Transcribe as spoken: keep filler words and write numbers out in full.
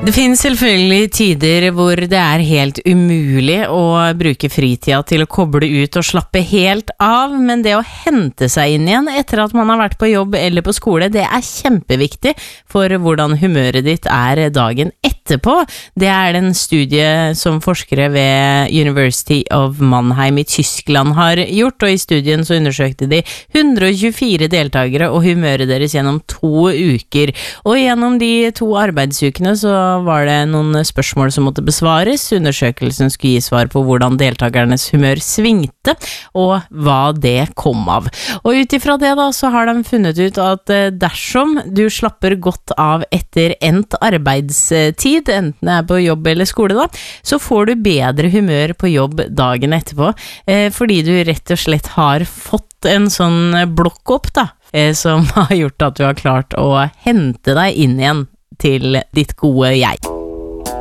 Det finnes selvfølgelig tider hvor det er helt umulig å bruke fritida til å koble ut og slappe helt av, men det å hente seg inn igjen etter at man har vært på jobb eller på skole, det er kjempeviktig for hvordan humøret ditt er dagen etterpå. Det er den studie som forskere ved University of Mannheim i Tyskland har gjort, og i studien så undersøkte de hundre og tjuefire deltakere og humøret deres gjennom to uker. Og gjennom de to arbeidsukene så var det noen spørsmål som måtte besvares. Undersøkelsen skulle gi svar på hvordan deltakernes humør svingte, og hva det kom av. Og utifra det da, så har de funnet ut at dersom du slapper godt av etter endt arbeidstid, enten det er på jobb eller skole da, så får du bedre humør på jobb dagen etterpå, eh, fordi du rett og slett har fått en sånn blokk opp da, eh, som har gjort at du har klart å hente deg inn igjen til ditt gode jeg.